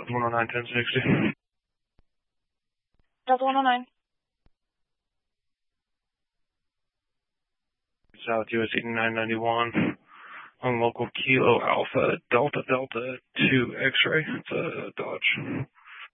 Delta 109, 1060. Delta 109. South US 8991. On local Kilo Alpha Delta 2 X-ray. It's a Dodge.